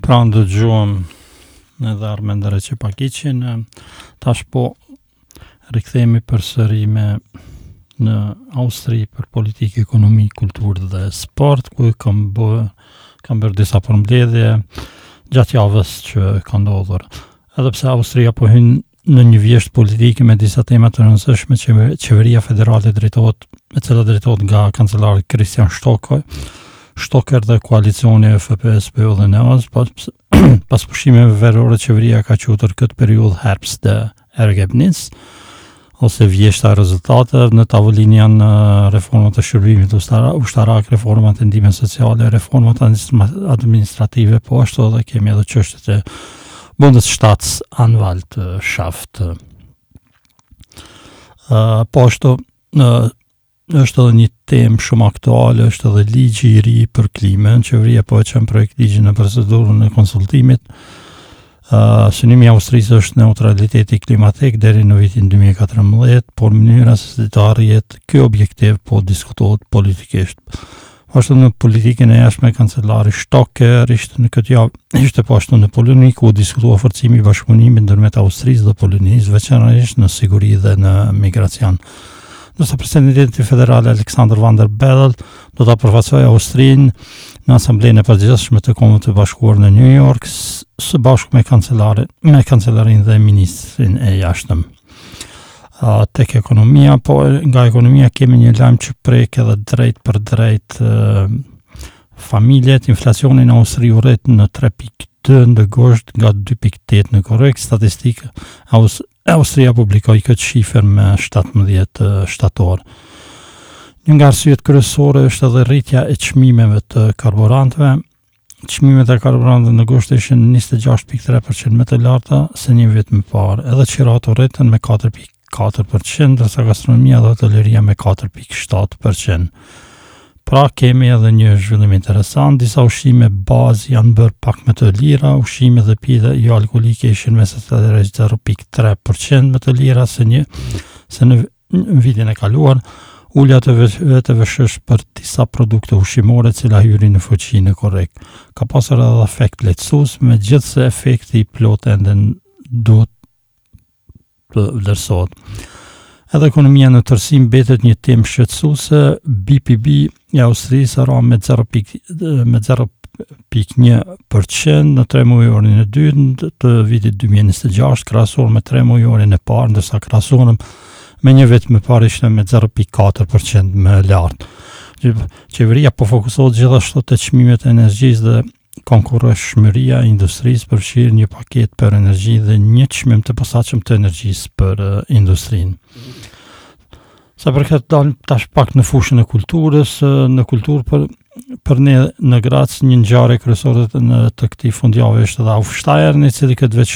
Pra ndëgjuam edhe Armendare Çepakiçin, tash po rikthehemi përsëri në Austri për politikë, ekonomi, kulturë dhe sport, ku kam bërë disa përmbledhje gjatë javës që ka ndodhur. Edhe pse Austria po hyn në një vjesht politike me disa tema të rëndësishme, qeveria federale me cila drejtohet nga kancelari Christian Stocker dhe koalicioni FPSP dhe NEOS, pas pushimeve verore qeveria ka quajtur këtë periudhë Herbstërergebnis, ose vjeshta rezultate. Në tavolinë janë reformat e shërbimit ushtarak, reformat e ndihmës sociale, reformat administrative, po ashtu edhe kemi edhe çështjet e Bundesstaatsanwaltschaft. Po ashtu është edhe një temë shumë aktuale, është edhe ligji i ri për klimën. Qeveria po e çon projekt ligjin në procedurën e konsultimit. Synimi i Austrisë është neutraliteti klimatik deri në vitin 2014, por mënyra se të arrihet ky objektiv po diskutohet politikisht. Ashtu në politikën e jashtme, kancelari Stocker ishte në këtë javë ishte po ashtu në Poloni, ku diskutua forcimi i bashkëpunimit ndërmjet Austrisë dhe Polonisë, veçanërisht në siguri dhe në migracion. Ndërsa presidenti federal Alexander Van der Bellen do ta përfaqësojë Austrinë në Asamblenë e Përgjithshme të Kombeve të Bashkuar në New York së bashku me kancelarin dhe ministrin e jashtëm. Tek ekonomia, po nga ekonomia kemi një lajm që prek edhe drejt për drejt familjet. Inflacioni në Austri u rrit në 3.2 në gosht nga 2.8 në korrekt. Statistikë Austria publikoi këtë shifër me 17 shtator. Një nga arsyet kryesore është edhe rritja e çmimeve të karburantëve. Çmimet e karburantëve në gosht ishin 26.3% më të larta se një vit më parë. Edhe qirat u rritën me 4%, ndërsa gastronomia dhe hoteleria me 4.7%. Pra kemi edhe një zhvillim interesant. Disa ushqime bazë janë bërë pak më të lira, ushqime dhe pije jo alkolike ishin me 0.3% më të lira se në vitin e kaluar. Ulja të vetëve është për disa produkte ushqimore cila hyrin në fuqinë korrekt. Ka pasur edhe efekt lehtësues, megjithse efekti i plotë ende duhet të vlerësohet. Edhe ekonomia në tërësi mbetet një temë shqetësuese. BPB e Austrisë ra me 0.1% në 3 mujorin e dytë të vitit 2026, krahasuar me 3 mujorin e parë, ndërsa krahasuar me një vit më parë ishte me 0.4% më lartë. Qeveria po fokusohet gjithashtu te çmimet e energjisë dhe konkurrentshmëria e industrisë, përfshirë një paketë për energji dhe një çmim të posaçëm të energjisë për industrinë. Sa përket dalim tash pak në fushën e kulturës, në kulturë për ne në Graz një ngjarje kryesore të këtij fundjavë është edhe Aufsteiner, i cili këtë